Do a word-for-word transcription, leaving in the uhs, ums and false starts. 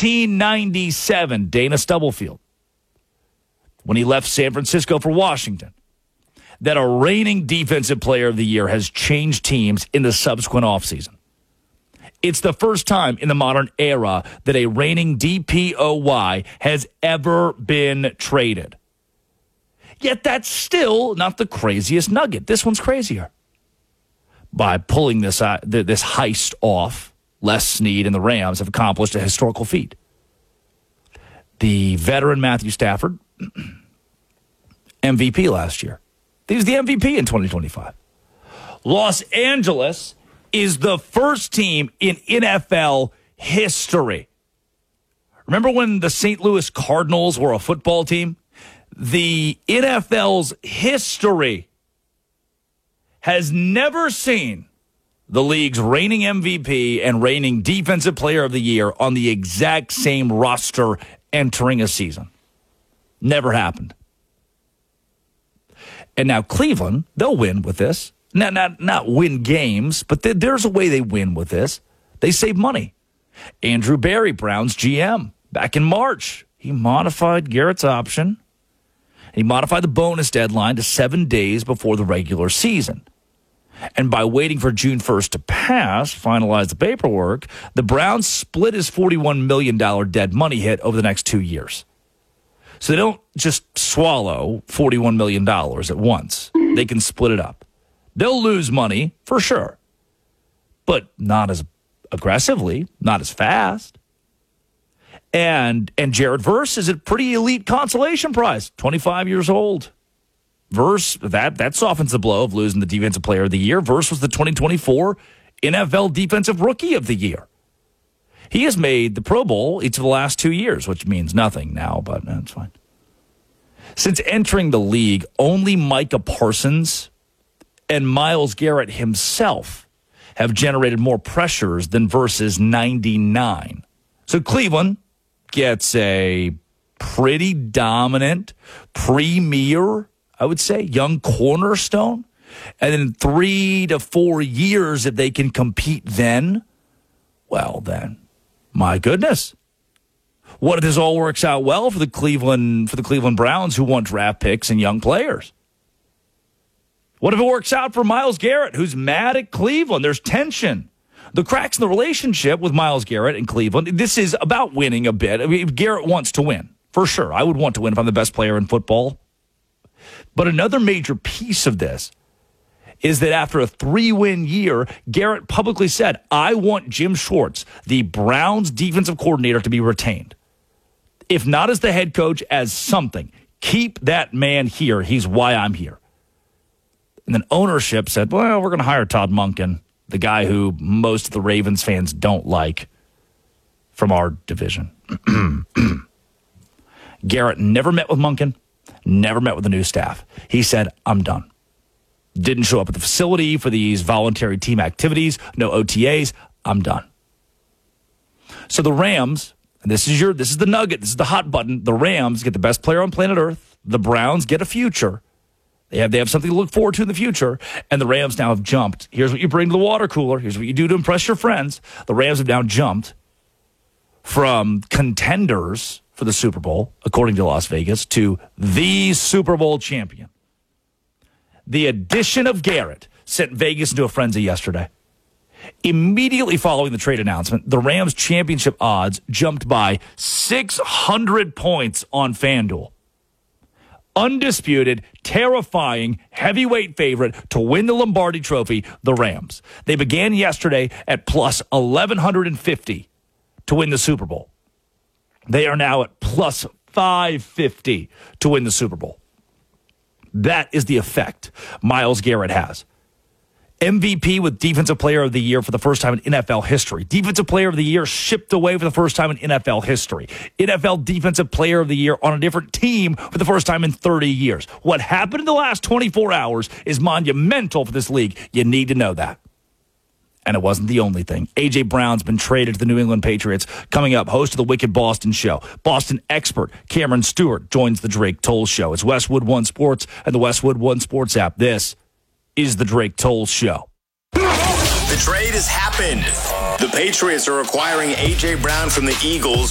nineteen ninety-seven, Dana Stubblefield, when he left San Francisco for Washington, that a reigning defensive player of the year has changed teams in the subsequent offseason. It's the first time in the modern era that a reigning D P O Y has ever been traded. Yet that's still not the craziest nugget. This one's crazier. By pulling this uh, this heist off, Les Snead and the Rams have accomplished a historical feat. The veteran Matthew Stafford, M V P last year. He was the M V P in twenty twenty-five. Los Angeles is the first team in N F L history. Remember when the Saint Louis Cardinals were a football team? The N F L's history has never seen the league's reigning M V P and reigning Defensive Player of the Year on the exact same roster entering a season. Never happened. And now Cleveland, they'll win with this. Not, not, not win games, but th- there's a way they win with this. They save money. Andrew Berry, Browns G M, back in March, he modified Garrett's option. He modified the bonus deadline to seven days before the regular season. And by waiting for June first to pass, finalize the paperwork, the Browns split his forty-one million dollars dead money hit over the next two years. So they don't just swallow forty-one million dollars at once. They can split it up. They'll lose money, for sure, but not as aggressively, not as fast. And and Jared Verse is a pretty elite consolation prize, twenty-five years old. Verse, that, that softens the blow of losing the Defensive Player of the Year. Verse was the twenty twenty-four N F L Defensive Rookie of the Year. He has made the Pro Bowl each of the last two years, which means nothing now, but that's fine. Since entering the league, only Micah Parsons and Myles Garrett himself have generated more pressures than Verse's ninety-nine. So Cleveland gets a pretty dominant, premier, I would say, young cornerstone. And in three to four years, if they can compete then, well then, my goodness. What if this all works out well for the Cleveland for the Cleveland Browns, who want draft picks and young players? What if it works out for Myles Garrett, who's mad at Cleveland? There's tension. The cracks in the relationship with Myles Garrett and Cleveland, this is about winning a bit. I mean, Garrett wants to win, for sure. I would want to win if I'm the best player in football. But another major piece of this is that after a three-win year, Garrett publicly said, I want Jim Schwartz, the Browns defensive coordinator, to be retained. If not as the head coach, as something. Keep that man here. He's why I'm here. And then ownership said, well, we're going to hire Todd Monken, the guy who most of the Ravens fans don't like from our division. Garrett never met with Monken, never met with the new staff. He said, I'm done. Didn't show up at the facility for these voluntary team activities, no O T As. I'm done. So the Rams, and this is your, this is the nugget, this is the hot button. The Rams get the best player on planet Earth. The Browns get a future. They have, they have something to look forward to in the future, and the Rams now have jumped. Here's what you bring to the water cooler. Here's what you do to impress your friends. The Rams have now jumped from contenders for the Super Bowl, according to Las Vegas, to the Super Bowl champion. The addition of Garrett sent Vegas into a frenzy yesterday. Immediately following the trade announcement, the Rams' championship odds jumped by six hundred points on FanDuel. Undisputed, terrifying, heavyweight favorite to win the Lombardi Trophy, the Rams. They began yesterday at plus eleven fifty to win the Super Bowl. They are now at plus five fifty to win the Super Bowl. That is the effect Myles Garrett has. M V P with Defensive Player of the Year for the first time in N F L history. Defensive Player of the Year shipped away for the first time in N F L history. N F L Defensive Player of the Year on a different team for the first time in thirty years. What happened in the last twenty-four hours is monumental for this league. You need to know that. And it wasn't the only thing. A J. Brown's been traded to the New England Patriots. Coming up, host of the Wicked Boston Show. Boston expert Cameron Stewart joins the Drake Toll Show. It's Westwood One Sports and the Westwood One Sports app. This is the Drake Toll Show. The trade has happened. The Patriots are acquiring A J. Brown from the Eagles